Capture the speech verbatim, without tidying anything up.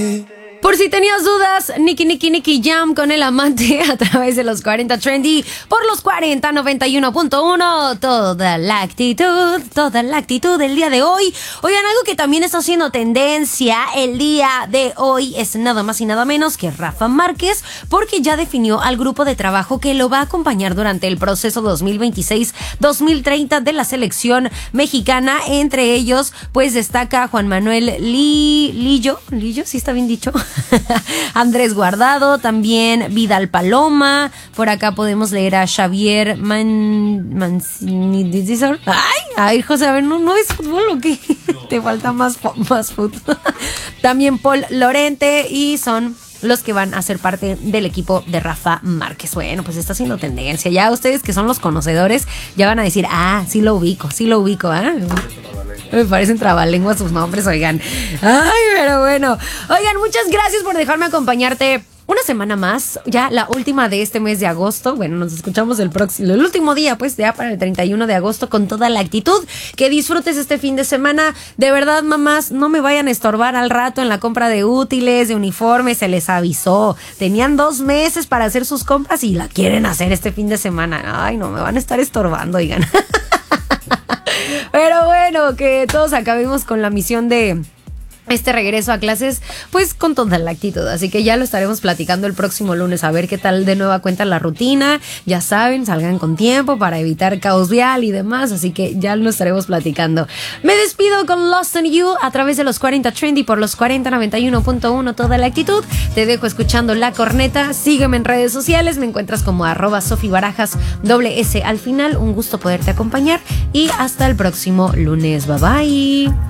Por si tenías dudas, Nicky Nicky Nicky Jam con el amante a través de los cuarenta Trendy por los cuarenta noventa y uno punto uno. Toda la actitud, toda la actitud del día de hoy. Oigan, algo que también está haciendo tendencia el día de hoy es nada más y nada menos que Rafa Márquez, porque ya definió al grupo de trabajo que lo va a acompañar durante el proceso dos mil veintiséis dos mil treinta de la selección mexicana. Entre ellos, pues destaca Juan Manuel Li, Lillo, Lillo, ¿sí está bien dicho? Andrés Guardado, también Vidal Paloma. Por acá podemos leer a Xavier Man, Mancini. Ay, ay, José, a ver, ¿no, no es fútbol o qué? No. Te falta más, más fútbol. También Paul Lorente, y son los que van a ser parte del equipo de Rafa Márquez. Bueno, pues está haciendo tendencia. Ya ustedes que son los conocedores ya van a decir, ah, sí lo ubico, sí lo ubico, ¿eh? Me parecen trabalenguas sus nombres, oigan. Ay, pero bueno. Oigan, muchas gracias por dejarme acompañarte una semana más, ya la última de este mes de agosto. Bueno, nos escuchamos el próximo, el último día, pues, ya para el treinta y uno de agosto con toda la actitud. Que disfrutes este fin de semana. De verdad, mamás, no me vayan a estorbar al rato en la compra de útiles, de uniformes. Se les avisó. Tenían dos meses para hacer sus compras y la quieren hacer este fin de semana. Ay, no, me van a estar estorbando, oigan. Pero bueno, que todos acabemos con la misión de este regreso a clases, pues con toda la actitud. Así que ya lo estaremos platicando el próximo lunes, a ver qué tal de nueva cuenta la rutina. Ya saben, salgan con tiempo para evitar caos vial y demás, así que ya lo estaremos platicando. Me despido con Lost in You a través de los cuarenta Trendy por los cuarenta noventa y uno punto uno, toda la actitud. Te dejo escuchando La Corneta. Sígueme en redes sociales, me encuentras como arroba Sofi Barajas, doble S al final. Un gusto poderte acompañar y hasta el próximo lunes. Bye bye.